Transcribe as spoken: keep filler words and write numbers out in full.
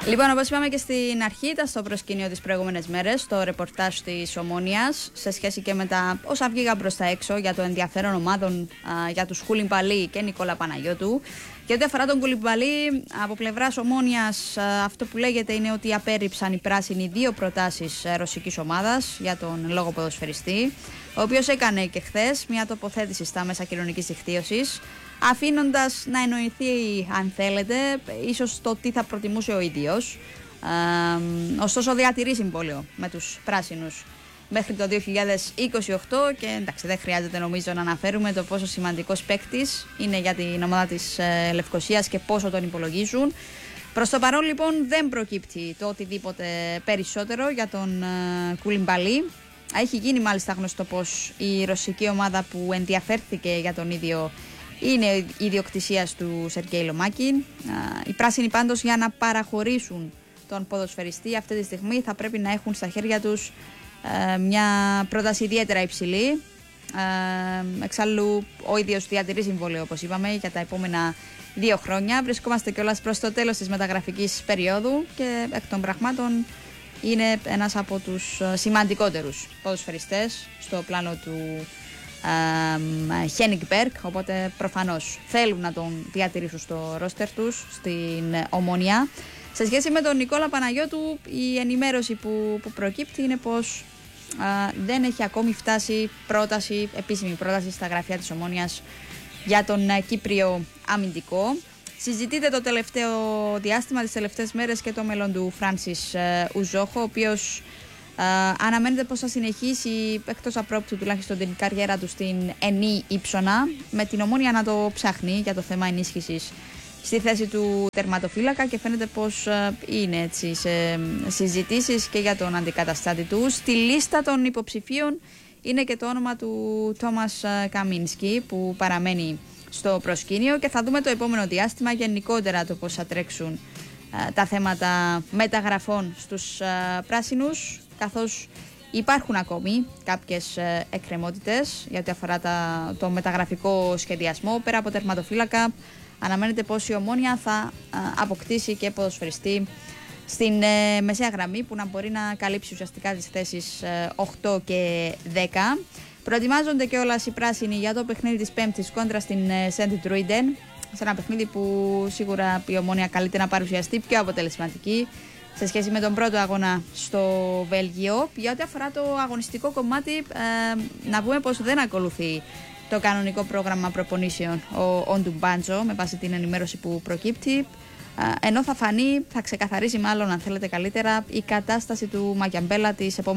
Λοιπόν, όπως είπαμε και στην αρχή, ήταν στο προσκήνιο τις προηγούμενες μέρες το ρεπορτάζ της Ομόνοιας σε σχέση και με τα όσα βγήκαν προς τα έξω για το ενδιαφέρον ομάδων α, για τους Κουλιμπαλί και Νικόλα Παναγιώτου. Και ό,τι αφορά τον Κουλιμπαλί, από πλευράς Ομόνοιας, α, αυτό που λέγεται είναι ότι απέρριψαν οι πράσινοι δύο προτάσεις α, ρωσικής ομάδας για τον λόγο ποδοσφαιριστή, ο οποίος έκανε και χθες μια τοποθέτηση στα μέσα κοινωνικής δικτύωσης, αφήνοντας να εννοηθεί, αν θέλετε, ίσως το τι θα προτιμούσε ο ίδιος. Ε, ωστόσο, διατηρεί συμβόλαιο με τους πράσινους μέχρι το δύο χιλιάδες είκοσι οκτώ και εντάξει, δεν χρειάζεται νομίζω να αναφέρουμε το πόσο σημαντικός παίκτης είναι για την ομάδα της ε, Λευκωσίας και πόσο τον υπολογίζουν. Προς το παρόν, λοιπόν, δεν προκύπτει το οτιδήποτε περισσότερο για τον ε, Κουλιμπαλί. Έχει γίνει μάλιστα γνωστό πως η ρωσική ομάδα που ενδιαφέρθηκε για τον ίδιο είναι ιδιοκτησία του Σεργέη Λομάκιν. Οι πράσινοι πάντως, για να παραχωρήσουν τον ποδοσφαιριστή αυτή τη στιγμή, θα πρέπει να έχουν στα χέρια τους ε, μια πρόταση ιδιαίτερα υψηλή. Ε, εξάλλου ο ίδιος διατηρεί συμβόλαιο, όπως είπαμε, για τα επόμενα δύο χρόνια. Βρισκόμαστε κιόλας προς το τέλος της μεταγραφικής περίοδου και εκ των πραγμάτων είναι ένας από τους σημαντικότερους ποδοσφαιριστές στο πλάνο του Χένικμπεργκ, οπότε προφανώς θέλουν να τον διατηρήσουν στο ρόστερ τους στην Ομόνια. Σε σχέση με τον Νικόλα Παναγιώτου, η ενημέρωση που, που προκύπτει είναι πως α, δεν έχει ακόμη φτάσει πρόταση, επίσημη πρόταση στα γραφεία της Ομόνιας για τον α, Κύπριο αμυντικό. Συζητείται το τελευταίο διάστημα, τις τελευταίες μέρες, και το μέλλον του Φράνσις Ουζόχο, ο οποίος Uh, αναμένεται πως θα συνεχίσει εκτός απρόπτου τουλάχιστον την καριέρα του στην Ενή Ήψονα, με την Ομόνια να το ψάχνει για το θέμα ενίσχυσης στη θέση του τερματοφύλακα, και φαίνεται πως uh, είναι έτσι σε συζητήσεις και για τον αντικαταστάτη του. Στη λίστα των υποψηφίων είναι και το όνομα του Τόμας Καμίνσκι, που παραμένει στο προσκήνιο, και θα δούμε το επόμενο διάστημα γενικότερα το πώς θα τρέξουν uh, τα θέματα μεταγραφών στους uh, πράσινους, καθώς υπάρχουν ακόμη κάποιες ε, εκκρεμότητες για ό,τι αφορά τα, το μεταγραφικό σχεδιασμό. Πέρα από τερματοφύλακα, αναμένεται πως η Ομόνια θα ε, αποκτήσει και ποδοσφαιριστή στην ε, μεσαία γραμμή, που να μπορεί να καλύψει ουσιαστικά τις θέσεις ε, οκτώ και δέκα. Προετοιμάζονται και όλας οι πράσινοι για το παιχνίδι της Πέμπτης κόντρα στην ε, Σεντ Τρούιντεν, σε ένα παιχνίδι που σίγουρα η Ομόνια καλείται να παρουσιαστεί πιο αποτελεσματική σε σχέση με τον πρώτο αγώνα στο Βέλγιο. Για ό,τι αφορά το αγωνιστικό κομμάτι, ε, να πούμε πως δεν ακολουθεί το κανονικό πρόγραμμα προπονήσεων ο Οντουμπάντζο, με βάση την ενημέρωση που προκύπτει, ε, ενώ θα φανεί, θα ξεκαθαρίσει μάλλον, αν θέλετε καλύτερα, η κατάσταση του Μακιαμπέλα τις επόμενες